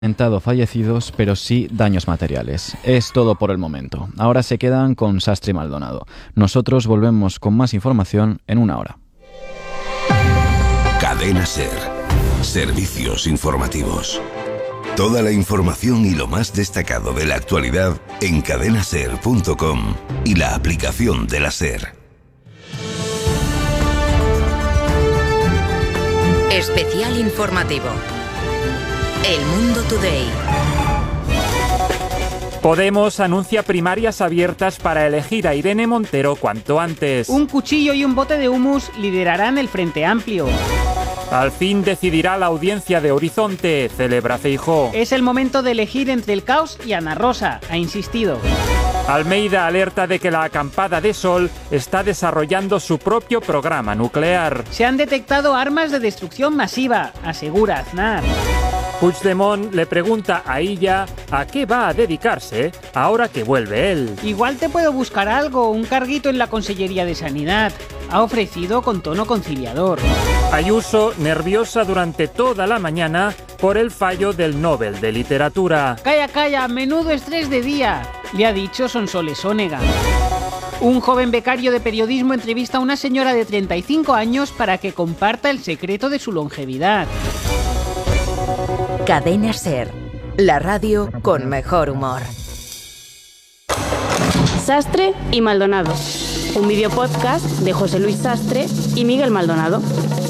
Fallecidos, pero sí daños materiales. Es todo por el momento. Ahora se quedan con Sastre y Maldonado. Nosotros volvemos con más información en una hora. Cadena SER. Servicios informativos. Toda la información y lo más destacado de la actualidad en cadenaser.com y la aplicación de la SER. Especial informativo. El Mundo Today. Podemos anuncia primarias abiertas para elegir a Irene Montero cuanto antes. Un cuchillo y un bote de hummus liderarán el Frente Amplio. Al fin decidirá la audiencia de Horizonte, celebra Feijóo. Es el momento de elegir entre el caos y Ana Rosa, ha insistido. Almeida alerta de que la acampada de Sol está desarrollando su propio programa nuclear. Se han detectado armas de destrucción masiva, asegura Aznar. Puigdemont le pregunta a Illa a qué va a dedicarse ahora que vuelve él. Igual te puedo buscar algo, un carguito en la Consellería de Sanidad. Ha ofrecido con tono conciliador. Ayuso, nerviosa durante toda la mañana por el fallo del Nobel de Literatura. Calla, calla, menudo estrés de día, le ha dicho Sonsoles Onega. Un joven becario de periodismo entrevista a una señora de 35 años para que comparta el secreto de su longevidad. Cadena SER, la radio con mejor humor. Sastre y Maldonado, un videopodcast de José Luis Sastre y Miguel Maldonado.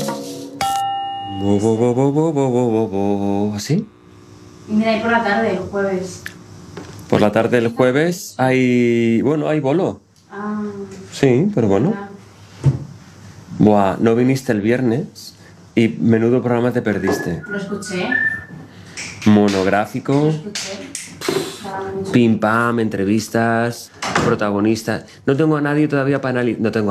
¿Así? Mira, ahí por la tarde, el jueves. Por la tarde del jueves hay bolo. Ah. Sí, pero bueno. Buah, no viniste el viernes y menudo programa te perdiste. Lo escuché. Monográfico. Lo escuché. Pim pam, entrevistas, protagonistas. No tengo a nadie todavía para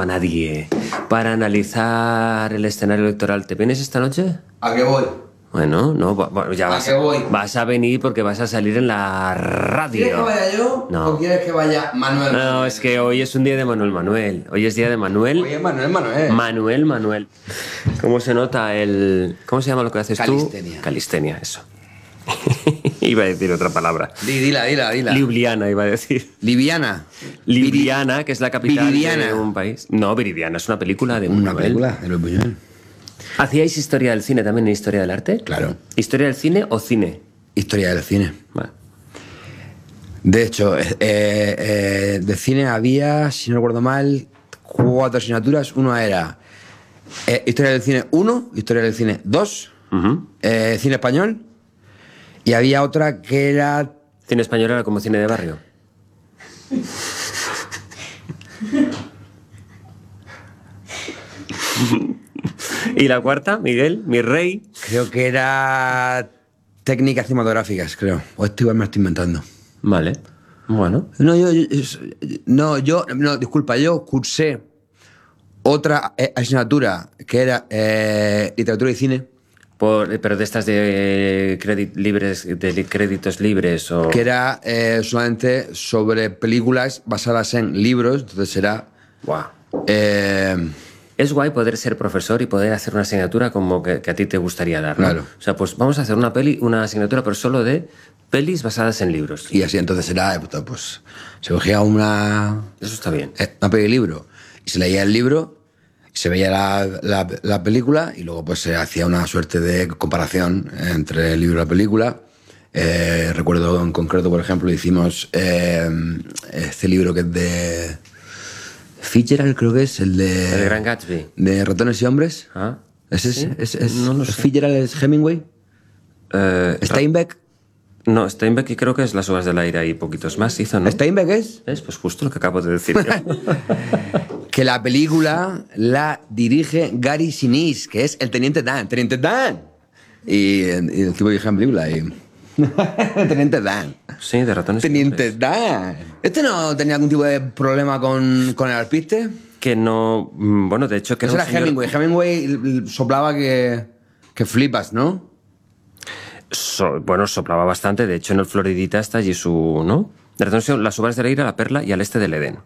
analizar el escenario electoral. ¿Te vienes esta noche? ¿A qué voy? Bueno, no, ya ¿A qué voy? vas a venir porque vas a salir en la radio. ¿Quieres que vaya yo? No. ¿O quieres que vaya Manuel? No, es que hoy es un día de Manuel. Hoy es día de Manuel. Oye, Manuel. Manuel. ¿Cómo se nota el... ¿Cómo se llama lo que haces Calistenia. tú? Calistenia, eso. Iba a decir otra palabra. Dila. Ljubljana, iba a decir. Liviana. Ljubljana, que es la capital Viridiana. de un país. No, Viridiana, es una película de Una Buñuel. película de Luis Buñuel. ¿Hacíais historia del cine también en historia del arte? Claro. ¿Historia del cine o cine? Historia del cine. Vale. De hecho, de cine había, si no recuerdo mal, 4 asignaturas. Una era Historia del cine 1, Historia del cine 2, Cine español, y había otra que era... ¿Cine español era como cine de barrio? ¿Y la cuarta, Miguel, mi rey? Creo que era técnicas cinematográficas, creo. O esto igual me lo estoy inventando. Vale, bueno. Disculpa, yo cursé otra asignatura que era literatura y cine. Pero de estas de créditos libres o... Que era solamente sobre películas basadas en libros, entonces era... Guau. Es guay poder ser profesor y poder hacer una asignatura como que a ti te gustaría dar, ¿no? Claro. O sea, pues vamos a hacer una asignatura, pero solo de pelis basadas en libros. Y así entonces era, pues, se cogía una... Eso está bien. Una peli de libro, y se leía el libro, y se veía la película, y luego pues se hacía una suerte de comparación entre el libro y la película. Recuerdo en concreto, por ejemplo, hicimos este libro que es de... Fitzgerald, creo que es el de... El Gran Gatsby. De Ratones y Hombres. Ah. ¿Es No lo sé. Fitzgerald es Hemingway? ¿Steinbeck? No, Steinbeck creo que es Las uvas del aire y poquitos más hizo, ¿no? ¿Steinbeck es? Es pues justo lo que acabo de decir yo. Que la película la dirige Gary Sinise, que es el Teniente Dan. ¡Teniente Dan! Y el tipo dirige la película y... Teniente Dan. Sí, de Ratones y Teniente Hombres. Dan. ¿Este no tenía algún tipo de problema con el alpiste? Que no... Bueno, de hecho que Eso era Hemingway. Hemingway soplaba que flipas, ¿no? Bueno, soplaba bastante. De hecho, en el Floridita está allí su... ¿no? De Ratones y Hombres, Las uvas del aire, La perla y Al este del Edén.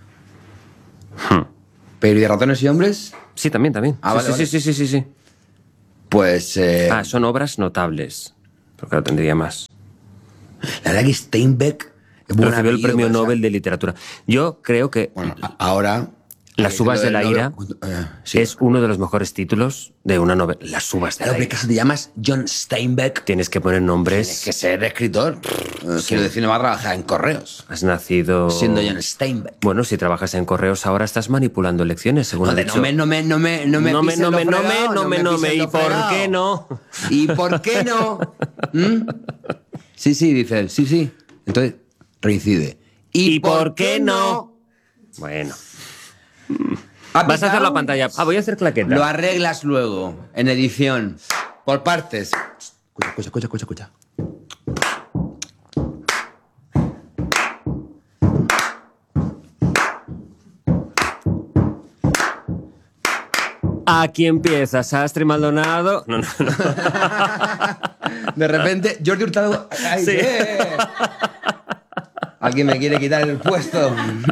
¿Pero y de Ratones y Hombres? Sí, también. Ah, sí, vale, sí, vale. sí. Pues... Son obras notables. Pero claro, tendría más. La verdad que Steinbeck es buen Recibió el apellido, premio pero, o sea, Nobel de Literatura. Yo creo que Bueno, ahora... Las uvas de la ira sí. es uno de los mejores títulos de una novela. Las uvas de Claro, la pero ira. que si te llamas John Steinbeck, Tienes que poner nombres. tienes que ser escritor. Quiero decir, no va a trabajar en correos. Has nacido... Siendo John Steinbeck. Bueno, si trabajas en correos ahora estás manipulando elecciones, según ha dicho. No me pises lo fregado, ¿Y lo por fregado. qué no? ¿Y por qué no? Sí, dice él, sí. Entonces, reincide. ¿Y por qué no? Bueno. Vas a hacer la pantalla. Voy a hacer claqueta. Lo arreglas luego, en edición, por partes. Escucha. Aquí empieza Sastre y Maldonado. No. De repente, Jordi Hurtado... ¡Ay, Sí. Alguien me quiere quitar el puesto.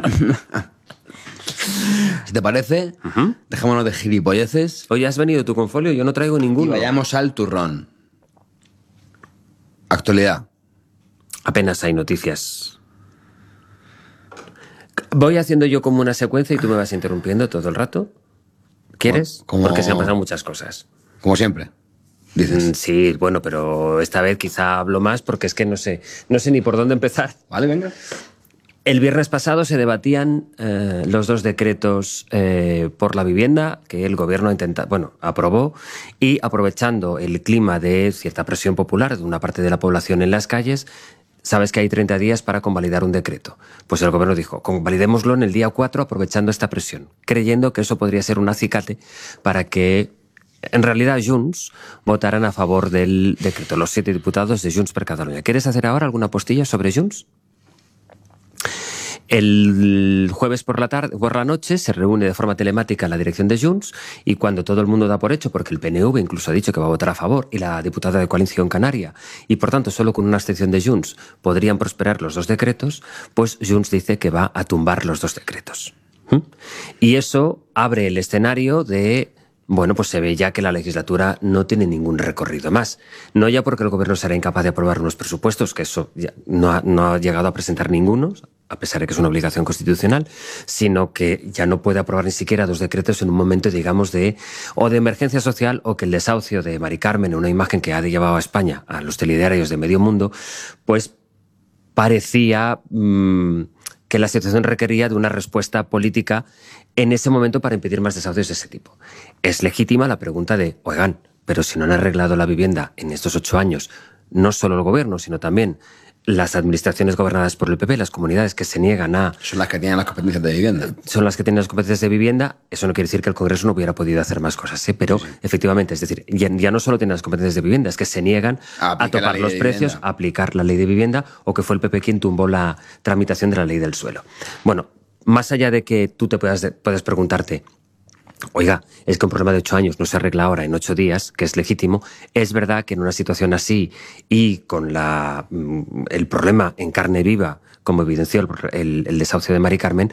Si te parece, dejémonos de gilipolleces Oye, ¿has venido tú con folio? Yo no traigo y ninguno. vayamos al turrón. Actualidad. Apenas hay noticias. Voy haciendo yo como una secuencia y tú me vas interrumpiendo todo el rato. ¿Quieres? Como- Porque se han pasado muchas cosas. Como siempre, dices. Sí, bueno, pero esta vez quizá hablo más porque es que no sé ni por dónde empezar. Vale, venga. El viernes pasado se debatían los dos decretos por la vivienda que el gobierno aprobó, y aprovechando el clima de cierta presión popular de una parte de la población en las calles, sabes que hay 30 días para convalidar un decreto. Pues el gobierno dijo, convalidémoslo en el día 4 aprovechando esta presión, creyendo que eso podría ser un acicate para que en realidad Junts votaran a favor del decreto, los 7 diputados de Junts per Catalunya. ¿Quieres hacer ahora alguna postilla sobre Junts? El jueves por la noche se reúne de forma telemática la dirección de Junts y cuando todo el mundo da por hecho, porque el PNV incluso ha dicho que va a votar a favor y la diputada de Coalición Canaria, y por tanto solo con una abstención de Junts podrían prosperar los dos decretos, pues Junts dice que va a tumbar los dos decretos. Y eso abre el escenario de... Bueno, pues se ve ya que la legislatura no tiene ningún recorrido más. No ya porque el gobierno será incapaz de aprobar unos presupuestos, que eso ya no ha llegado a presentar ninguno, a pesar de que es una obligación constitucional, sino que ya no puede aprobar ni siquiera dos decretos en un momento, digamos, de emergencia social, o que el desahucio de Mari Carmen, una imagen que ha llevado a España a los telediarios de medio mundo, pues parecía que la situación requería de una respuesta política en ese momento para impedir más desahucios de ese tipo. Es legítima la pregunta de, oigan, pero si no han arreglado la vivienda en estos 8 años, no solo el gobierno, sino también las administraciones gobernadas por el PP, las comunidades que se niegan a... Son las que tienen las competencias de vivienda. Son las que tienen las competencias de vivienda. Eso no quiere decir que el Congreso no hubiera podido hacer más cosas, ¿eh? Pero sí. Efectivamente, es decir, ya no solo tienen las competencias de vivienda, es que se niegan a topar los precios, a aplicar la ley de vivienda, o que fue el PP quien tumbó la tramitación de la ley del suelo. Bueno, más allá de que tú te puedas preguntarte, oiga, es que un problema de 8 años no se arregla ahora en 8 días, que es legítimo. Es verdad que en una situación así y con el problema en carne viva, como evidenció el desahucio de Mari Carmen,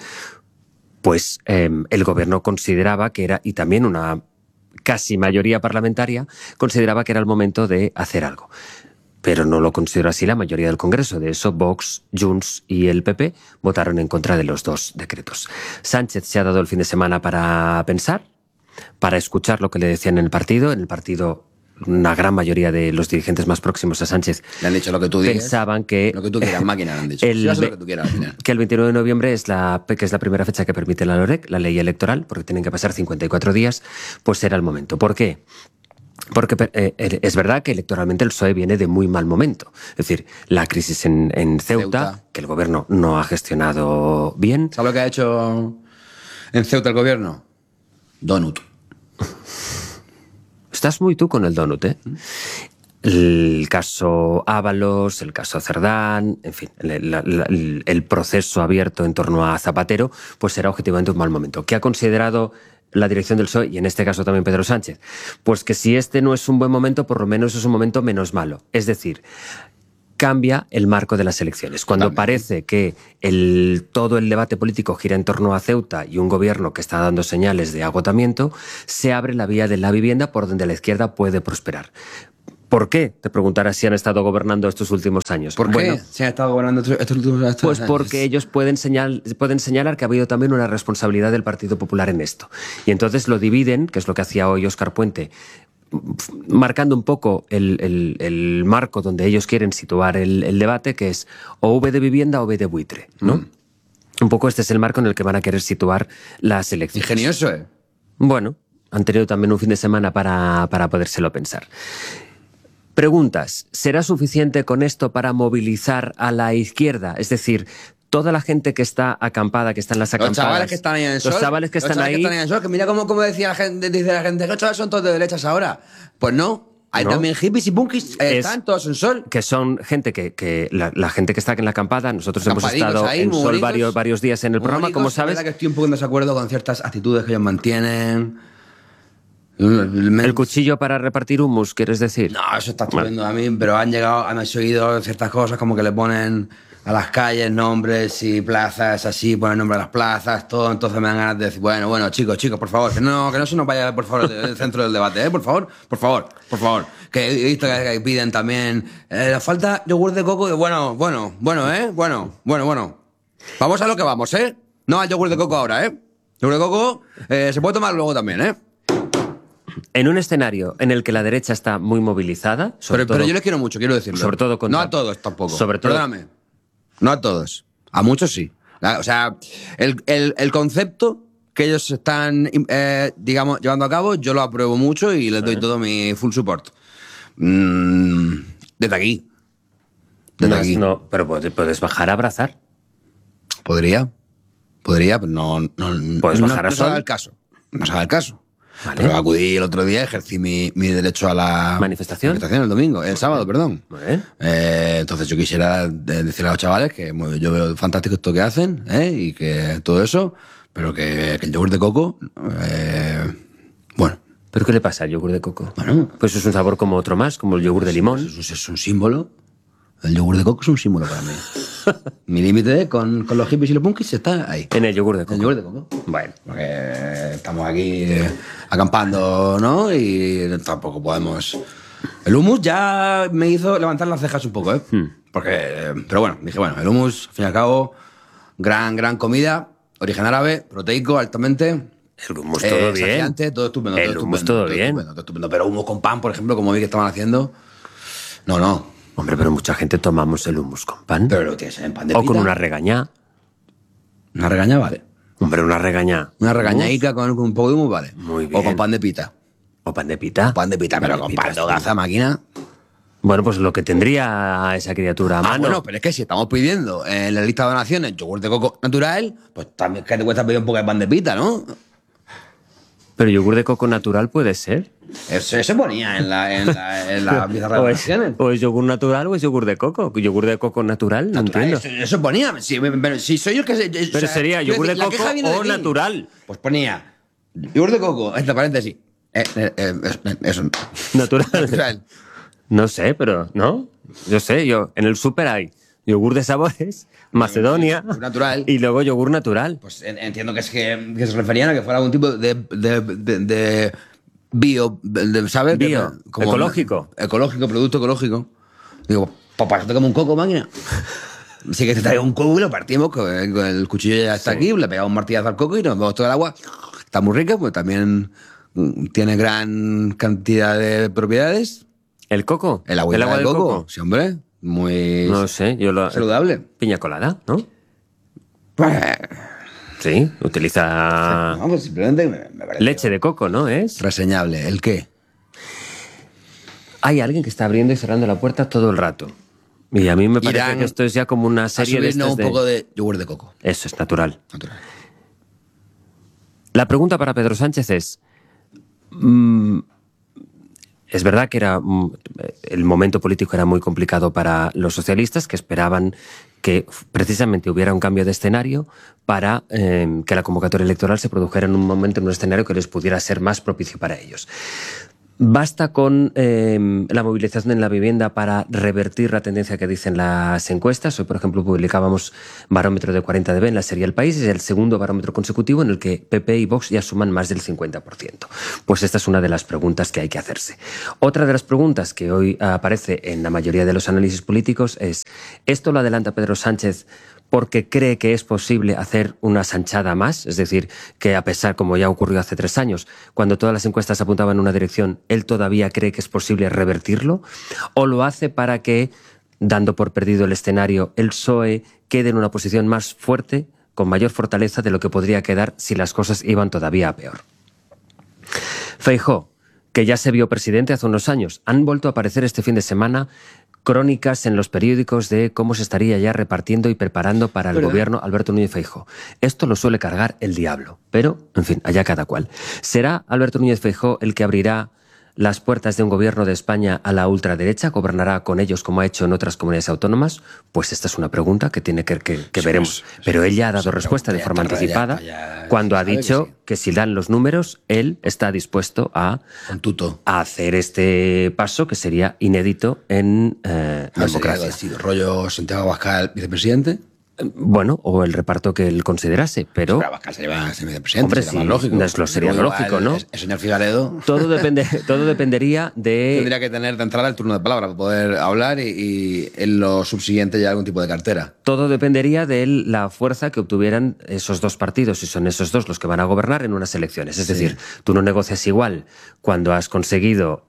pues el gobierno consideraba que era, y también una casi mayoría parlamentaria, consideraba que era el momento de hacer algo. Pero no lo consideró así la mayoría del Congreso. De eso, Vox, Junts y el PP votaron en contra de los dos decretos. Sánchez se ha dado el fin de semana para pensar, para escuchar lo que le decían en el partido. En el partido, una gran mayoría de los dirigentes más próximos a Sánchez le han dicho lo que tú digas. Pensaban que... Lo que tú quieras, máquina, le han dicho. Lo que tú quieras, que el 29 de noviembre que es la primera fecha que permite la LOREC, la ley electoral, porque tienen que pasar 54 días, pues era el momento. ¿Por qué? Porque es verdad que electoralmente el PSOE viene de muy mal momento. Es decir, la crisis en Ceuta, que el gobierno no ha gestionado bien. ¿Sabes lo que ha hecho en Ceuta el gobierno? Donut. Estás muy tú con el donut, ¿eh? El caso Ábalos, el caso Cerdán, en fin, el proceso abierto en torno a Zapatero, pues será objetivamente un mal momento. ¿Qué ha considerado la dirección del PSOE, y en este caso también Pedro Sánchez? Pues que si este no es un buen momento, por lo menos es un momento menos malo. Es decir, cambia el marco de las elecciones. Cuando parece que todo el debate político gira en torno a Ceuta y un gobierno que está dando señales de agotamiento, se abre la vía de la vivienda por donde la izquierda puede prosperar. ¿Por qué? Te preguntarás si han estado gobernando estos últimos años. ¿Por qué se han estado gobernando estos últimos años? Pues porque ellos pueden señalar que ha habido también una responsabilidad del Partido Popular en esto. Y entonces lo dividen, que es lo que hacía hoy Óscar Puente, marcando un poco el marco donde ellos quieren situar el debate, que es o V de vivienda o V de buitre, ¿no? Un poco este es el marco en el que van a querer situar las elecciones. Ingenioso, ¿eh? Bueno, han tenido también un fin de semana para podérselo pensar. Preguntas, ¿será suficiente con esto para movilizar a la izquierda? Es decir, toda la gente que está acampada, que está en las acampadas... Los chavales que están ahí en el sol. Los chavales que están ahí... Que mira cómo decía la gente, dice la gente, los chavales son todos de derechas ahora. Pues no. Hay también hippies y punkis, están todos en sol. Que son gente que la gente que está en la acampada, nosotros hemos estado ahí, en sol varios días en el programa, como sabes. La verdad que estoy un poco en desacuerdo con ciertas actitudes que ellos mantienen. El cuchillo para repartir hummus, ¿quieres decir? No, eso está estupendo a mí, pero han oído ciertas cosas como que le ponen a las calles nombres y plazas así, ponen nombre a las plazas, todo, entonces me dan ganas de decir, bueno, chicos, por favor, que no se nos vaya, por favor, del centro del debate, por favor, que he visto que piden también, falta yogur de coco, bueno, vamos a lo que vamos, no al yogur de coco ahora, yogur de coco se puede tomar luego también, En un escenario en el que la derecha está muy movilizada... Pero yo les quiero mucho, quiero decirlo. Sobre todo no a todos tampoco. Perdóname. No a todos. A muchos sí. O sea, el concepto que ellos están, digamos, llevando a cabo, yo lo apruebo mucho y les doy todo mi full support. Desde aquí. No, pero puedes bajar a abrazar. Podría, pero no... ¿Puedes bajar a sol? No se haga el caso. Vale. Pero acudí el otro día, ejercí mi derecho a la manifestación el sábado, perdón. Entonces yo quisiera decirle a los chavales que yo veo fantástico esto que hacen, y que todo eso, pero que el yogur de coco, bueno. ¿Pero qué le pasa al yogur de coco? Bueno, pues es un sabor como otro más, como el yogur de limón. Es un símbolo. El yogur de coco es un símbolo para mí. Mi límite con los hippies y los punkis está ahí. En el yogur de coco. En el yogur de coco. Bueno. Porque estamos aquí acampando, ¿no? Y tampoco podemos... El hummus ya me hizo levantar las cejas un poco, pero bueno, dije, el hummus, al fin y al cabo, gran comida, origen árabe, proteico, altamente... El hummus todo bien. Saciante, todo estupendo. El hummus todo bien. Estupendo. Pero hummus con pan, por ejemplo, como vi que estaban haciendo... No. Hombre, pero mucha gente tomamos el hummus con pan. Pero lo tienes en pan de pita. O con una regañá. Una regañá vale. Hombre, una regañá. Una regañaica con un poco de hummus vale. Muy bien. O con pan de pita. ¿O pan de pita? Pan de pita, pero con pan de hogaza, máquina. Bueno, pues lo que tendría esa criatura a mano. Bueno, pero es que si estamos pidiendo en la lista de donaciones yogur de coco natural, pues también que te cuesta pedir un poco de pan de pita, ¿no? Pero yogur de coco natural puede ser. Eso ponía en la pizarra de donaciones. O es yogur natural o es yogur de coco. Yogur de coco natural, no entiendo. Eso ponía. Si soy yo que... Pero sería yogur de coco o natural. Pues ponía yogur de coco, entre paréntesis. Eso. Natural. No sé, pero ¿no? Yo sé, en el súper hay yogur de sabores, Macedonia, natural. Y luego yogur natural. Pues entiendo que se referían a que fuera algún tipo de bio, ¿sabes? Bio, como ecológico. Ecológico, producto ecológico. Digo, pues para eso como un coco, máquina. Sí que te traigo un coco y lo partimos, con el cuchillo ya está aquí, le pegamos un martillazo al coco y nos vemos todo el agua. Está muy rica, pues también tiene gran cantidad de propiedades. ¿El coco? El agua del coco. Sí, hombre. Muy... No sé, saludable. Piña colada, ¿no? Pues... Sí, utiliza... No, pues simplemente me parece... Leche de coco, ¿no es? Reseñable. ¿El qué? Hay alguien que está abriendo y cerrando la puerta todo el rato. Y a mí me parece que esto es ya como una serie de estas un poco de yogur de coco. Eso es natural. La pregunta para Pedro Sánchez es... Es verdad que el momento político era muy complicado para los socialistas, que esperaban que precisamente hubiera un cambio de escenario para que la convocatoria electoral se produjera en un momento, en un escenario que les pudiera ser más propicio para ellos. ¿Basta con la movilización en la vivienda para revertir la tendencia que dicen las encuestas? Hoy, por ejemplo, publicábamos barómetro de 40dB en la serie El País. Es el segundo barómetro consecutivo en el que PP y Vox ya suman más del 50%. Pues esta es una de las preguntas que hay que hacerse. Otra de las preguntas que hoy aparece en la mayoría de los análisis políticos es: ¿esto lo adelanta Pedro Sánchez porque cree que es posible hacer una sanchada más? Es decir, que a pesar, como ya ocurrió hace 3 años, cuando todas las encuestas apuntaban en una dirección, él todavía cree que es posible revertirlo. ¿O lo hace para que, dando por perdido el escenario, el PSOE quede en una posición más fuerte, con mayor fortaleza de lo que podría quedar si las cosas iban todavía a peor? Feijóo, que ya se vio presidente hace unos años, han vuelto a aparecer este fin de semana crónicas en los periódicos de cómo se estaría ya repartiendo y preparando para el gobierno Alberto Núñez Feijóo. Esto lo suele cargar el diablo, pero, en fin, allá cada cual. ¿Será Alberto Núñez Feijóo el que abrirá las puertas de un gobierno de España a la ultraderecha? ¿Gobernará con ellos como ha hecho en otras comunidades autónomas? Pues esta es una pregunta que tiene que veremos. Pero él ya ha dado respuesta de forma anticipada cuando ha dicho que si dan los números, él está dispuesto a hacer este paso que sería inédito en democracia. ¿Rollo Santiago Abascal, vicepresidente? Bueno, o el reparto que él considerase, pero... Abascal sería vicepresidente, hombre, sería más lógico. Sería lógico, ¿no? El señor Figaredo... Todo dependería de... Tendría que tener de entrada el turno de palabra para poder hablar y en lo subsiguiente ya algún tipo de cartera. Todo dependería de la fuerza que obtuvieran esos dos partidos, si son esos dos los que van a gobernar en unas elecciones. Es decir, tú no negocias igual cuando has conseguido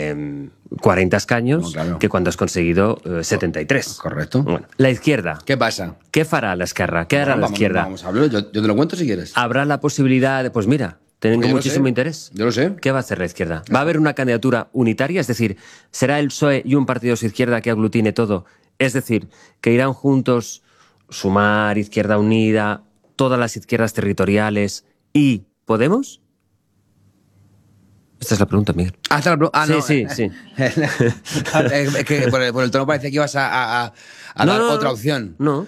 40 escaños que cuando has conseguido 73. Correcto. Bueno, la izquierda. ¿Qué pasa? ¿Qué fará la Esquerra? ¿Qué hará la izquierda? Vamos a hablar, yo te lo cuento si quieres. Habrá la posibilidad de, pues mira, tengo muchísimo interés. Yo lo sé. ¿Qué va a hacer la izquierda? ¿Va a haber una candidatura unitaria? Es decir, ¿será el PSOE y un partido de su izquierda que aglutine todo? Es decir, que irán juntos Sumar, Izquierda Unida, todas las izquierdas territoriales y ¿Podemos? Esta es la pregunta, Miguel. Sí. Es que por el tono parecía que ibas a dar otra opción. No.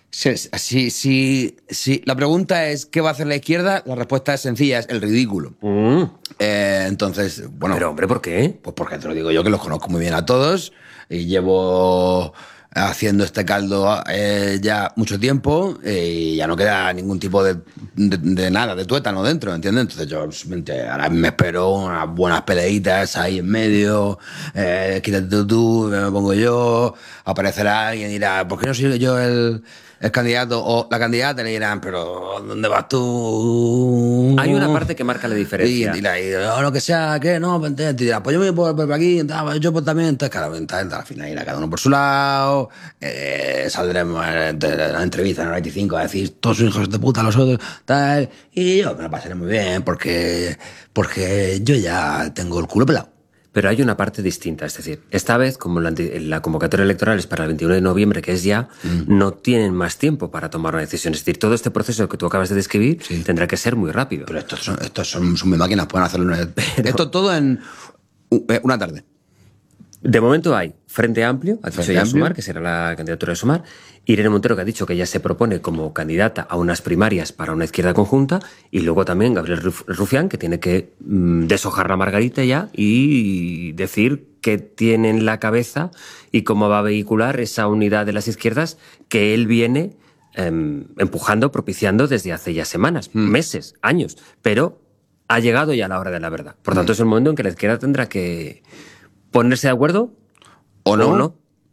Si la pregunta es ¿qué va a hacer la izquierda? La respuesta es sencilla, es el ridículo. Entonces, bueno... Pero, hombre, ¿por qué? Pues porque te lo digo yo, que los conozco muy bien a todos y llevo haciendo este caldo ya mucho tiempo y ya no queda ningún tipo de nada, de tuétano dentro, ¿entiendes? Entonces yo ahora me espero unas buenas peleitas ahí en medio, quítate tú, me pongo yo, aparecerá alguien y dirá, ¿por qué no soy yo el candidato o la candidata? Le dirán, pero ¿dónde vas tú? Hay una parte que marca la diferencia. Y lo que sea, ¿qué? No, te dirá, pues yo me voy por aquí, yo pues también. Entonces, claro, al final irá cada uno por su lado, saldremos de la entrevista en el 95 a decir, todos son hijos de puta los otros, tal, y yo me lo pasaré muy bien porque yo ya tengo el culo pelado. Pero hay una parte distinta, es decir, esta vez, como la convocatoria electoral es para el 21 de noviembre, que es ya, no tienen más tiempo para tomar una decisión. Es decir, todo este proceso que tú acabas de describir tendrá que ser muy rápido. Pero estos son muy máquinas, pueden hacerlo esto todo en una tarde. De momento hay Frente Amplio, ha dicho ya Sumar, que será la candidatura de Sumar. Irene Montero, que ha dicho que ya se propone como candidata a unas primarias para una izquierda conjunta. Y luego también Gabriel Rufián, que tiene que deshojar la margarita ya y decir qué tiene en la cabeza y cómo va a vehicular esa unidad de las izquierdas que él viene empujando, propiciando desde hace ya semanas, meses, años. Pero ha llegado ya la hora de la verdad. Por tanto, es el momento en que la izquierda tendrá que ponerse de acuerdo o no.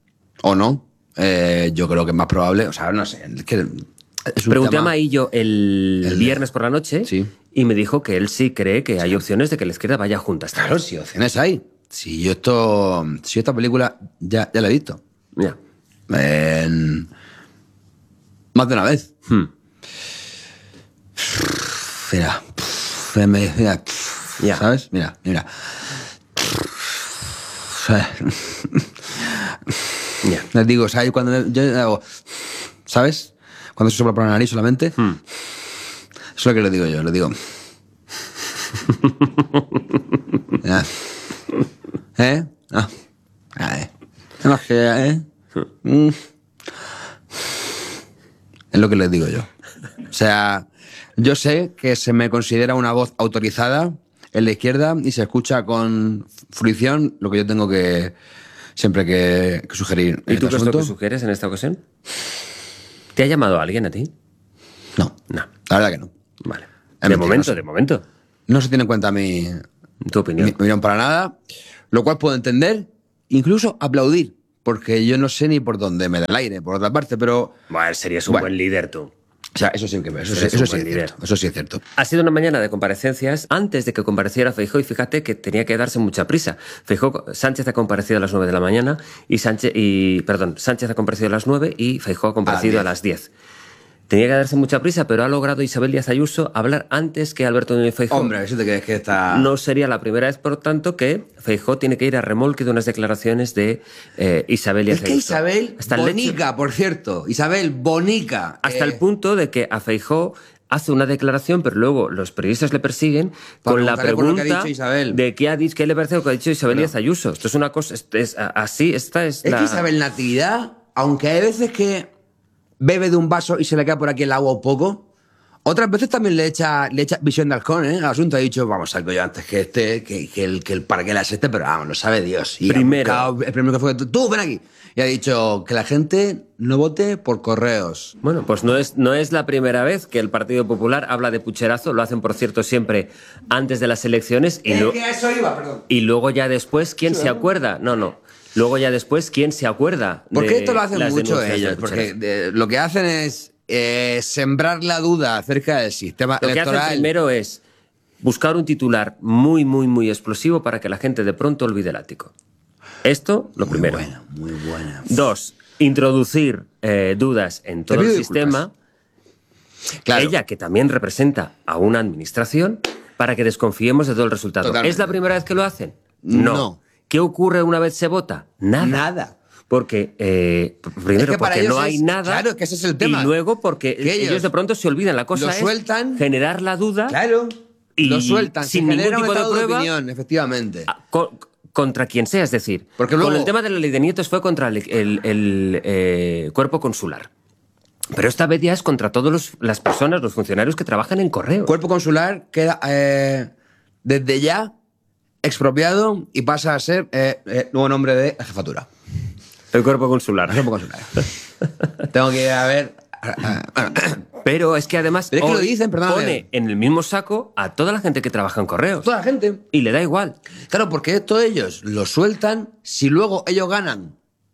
Yo creo que es más probable, o sea, no sé. Pregunté a Maillo el viernes por la noche y me dijo que él sí cree que hay opciones de que la izquierda vaya juntas. Claro, sí, opciones hay. Si esta película ya la he visto. Ya. Más de una vez. Mira. ¿Sabes? Mira. Les digo, ¿sabes? Cuando yo hago, ¿sabes? Cuando se sopla por la nariz solamente. Eso es lo que le digo yo, le digo. Es lo que les digo yo. O sea, yo sé que se me considera una voz autorizada en la izquierda y se escucha con fruición lo que yo tengo que siempre que sugerir. ¿Y tú este qué es lo que asunto. sugieres en esta ocasión? ¿Te ha llamado alguien a ti? No, No. la verdad que no. Vale. Es De mentiroso. momento. No se tiene en cuenta mi Tu opinión. opinión para nada, lo cual puedo entender, incluso aplaudir, porque yo no sé ni por dónde me da el aire, por otra parte, pero... Bueno, serías un Bueno. buen líder tú. O sea, eso sí que eso Eres sí un es buen líder. cierto. Eso sí es cierto. Ha sido una mañana de comparecencias antes de que compareciera Feijóo y fíjate que tenía que darse mucha prisa. Sánchez ha comparecido a las 9 de la mañana Sánchez ha comparecido a las 9 y Feijóo ha comparecido a las 10. Tenía que darse mucha prisa, pero ha logrado Isabel Díaz Ayuso hablar antes que Alberto Núñez Feijóo. Hombre, eso te crees que está... No sería la primera vez, por tanto, que Feijóo tiene que ir a remolque de unas declaraciones de Isabel Díaz Es que Ayuso. Isabel Hasta el Bonica, por cierto. Isabel Bonica. Hasta el punto de que a Feijóo hace una declaración, pero luego los periodistas le persiguen con la preguntarle por lo que ha pregunta dicho Isabel. de qué le parece lo que ha dicho Isabel Díaz Ayuso. Esto es una cosa, esta es Es la... que Isabel Natividad, aunque hay veces que bebe de un vaso y se le cae por aquí el agua un poco, otras veces también le echa visión de halcón, al asunto. Ha dicho, vamos, salgo yo antes que el paraquedas pero vamos, lo sabe Dios. Y Primero. el primero que fue, tú, ven aquí. Y ha dicho que la gente no vote por correos. Bueno, pues no es la primera vez que el Partido Popular habla de pucherazo. Lo hacen, por cierto, siempre antes de las elecciones. Que a eso iba, perdón. Y luego ya después, ¿quién se acuerda? No. Luego ya después, ¿quién se acuerda? Porque esto lo hacen las mucho denuncias ellos. del pucherazo? Porque lo que hacen es sembrar la duda acerca del sistema Lo que electoral. hacen primero es buscar un titular muy, muy, muy explosivo para que la gente de pronto olvide el ático. Esto, lo primero. Muy buena. 2, introducir dudas en todo el pido sistema. Claro. Ella, que también representa a una administración, para que desconfiemos de todo el resultado. Totalmente. ¿Es la primera vez que lo hacen? No. ¿Qué ocurre una vez se vota? Nada. Porque, primero, Es que para porque ellos no hay es- nada. claro, que ese es el tema. Y luego porque Que ellos de pronto se olvidan. La cosa lo es sueltan. generar la duda. Claro. Y lo sueltan. sin se genera ningún un tipo de estado de prueba. opinión, efectivamente. Contra quien sea, es decir, Porque luego- con el tema de la ley de nietos fue contra el cuerpo consular. Pero esta vez ya es contra todas las personas, los funcionarios que trabajan en correo. Cuerpo consular queda desde ya expropiado y pasa a ser nuevo nombre de la jefatura. El cuerpo consular. Cuerpo consular. Tengo que ir a ver... Pero es que además Pero es que hoy lo dicen, perdóname. pone en el mismo saco a toda la gente que trabaja en correos. Toda la gente. Y le da igual. Claro, porque esto ellos lo sueltan, si luego ellos ganan,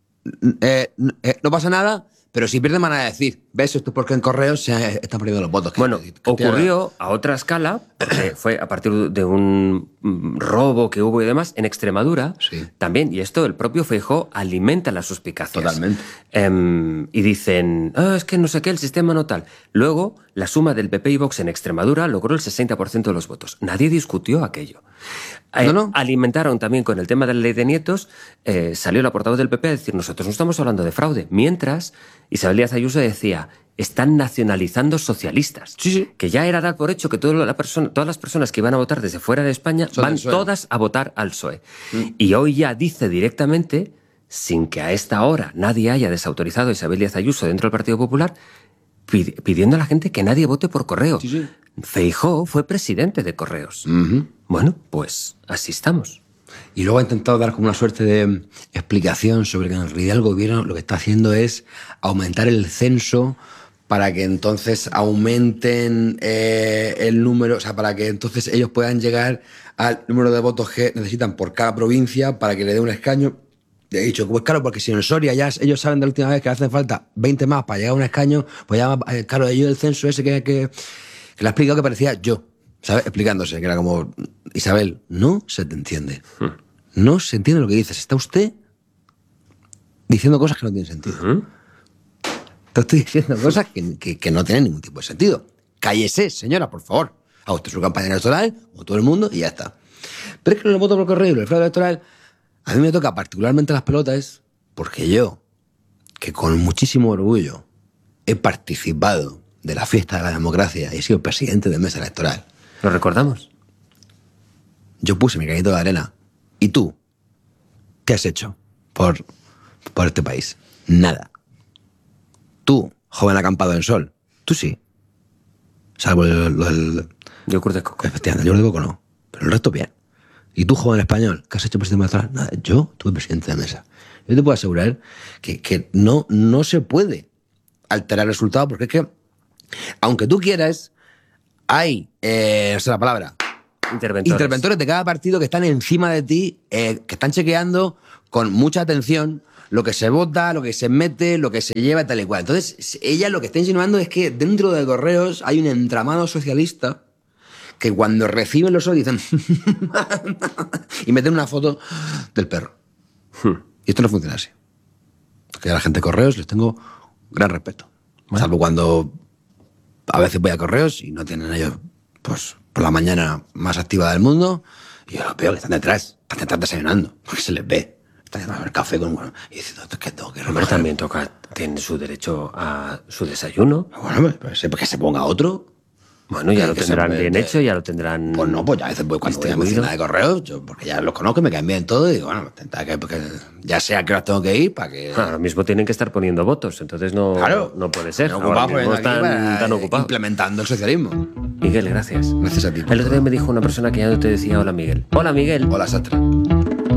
no pasa nada, pero si pierden van a decir, ¿ves? Esto es porque en correos se están perdiendo los votos. Bueno, ocurrió a otra escala, porque fue a partir de un robo que hubo y demás, en Extremadura Sí. también, y esto el propio Feijóo alimenta las suspicacias. Totalmente. Y dicen, es que no sé qué, el sistema no tal. Luego, la suma del PP y Vox en Extremadura logró el 60% de los votos. Nadie discutió aquello. No. Alimentaron también con el tema de la ley de nietos, salió la portavoz del PP a decir, nosotros no estamos hablando de fraude, mientras Isabel Díaz Ayuso decía, están nacionalizando socialistas. Sí, sí. Que ya era dar por hecho que todas las personas que iban a votar desde fuera de España Son van del PSOE. todas a votar al PSOE. Y hoy ya dice directamente, sin que a esta hora nadie haya desautorizado a Isabel Díaz Ayuso dentro del Partido Popular, pidiendo a la gente que nadie vote por correo. Sí, sí. Feijóo fue presidente de Correos. Bueno, pues así estamos. Y luego ha intentado dar como una suerte de explicación sobre que en realidad el gobierno lo que está haciendo es aumentar el censo para que entonces aumenten el número, o sea, para que entonces ellos puedan llegar al número de votos que necesitan por cada provincia para que le dé un escaño. Le he dicho, pues claro, porque si en Soria ya ellos saben de la última vez que hacen falta 20 más para llegar a un escaño, pues ya, claro, ellos el censo ese que le ha explicado que parecía yo, ¿sabes? Explicándose, que era como, Isabel, no se te entiende. No se entiende lo que dices. Está usted diciendo cosas que no tienen sentido. Te estoy diciendo cosas que no tienen ningún tipo de sentido. Cállese, señora, por favor. Haga usted su campaña electoral, como todo el mundo, y ya está. Pero es que el voto por correo y el fraude electoral, a mí me toca particularmente las pelotas, porque yo, que con muchísimo orgullo he participado de la fiesta de la democracia y he sido presidente de mesa electoral, ¿Lo recordamos? yo puse mi granito de arena. ¿Y tú? ¿Qué has hecho por este país? Nada. Tú, joven acampado en sol, tú sí. Salvo el Yogur de coco. efectivamente, el Jordi Coco no. Pero Pero el resto bien. ¿Y tú, joven español, qué has hecho presidente de Matarás? Nada, yo tuve presidente de mesa. Yo te puedo asegurar que no se puede alterar el resultado, porque es que, aunque tú quieras, hay, no sé la palabra, interventores de cada partido que están encima de ti, que están chequeando con mucha atención lo que se vota, lo que se mete, lo que se lleva, tal y cual. Entonces, ella lo que está insinuando es que dentro de Correos hay un entramado socialista que cuando reciben los ojos dicen y meten una foto del perro. Y esto no funciona así. Que a la gente de Correos les tengo gran respeto. Bueno. Salvo cuando a veces voy a Correos y no tienen ellos, pues, por la mañana más activa del mundo, y yo los veo que están detrás desayunando, porque se les ve. Están tomando el café con uno y diciendo que tengo que recoger. Hombre, también tiene su derecho a su desayuno. Bueno, pues que se ponga otro. Bueno, ya lo tendrán bien hecho, ya lo tendrán. Pues no, pues ya a veces voy cuando voy a mi oficina de Correos, porque ya los conozco, me caen bien todo, y digo, bueno, porque ya sé a qué horas tengo que ir para que. Ahora mismo tienen que estar poniendo votos, entonces no, claro, no puede ser. Ahora mismo están tan ocupados. Implementando el socialismo. Miguel, gracias. Gracias a ti. El otro día me dijo una persona que ya no te decía hola, Miguel. Hola, Miguel. Hola, Sastre.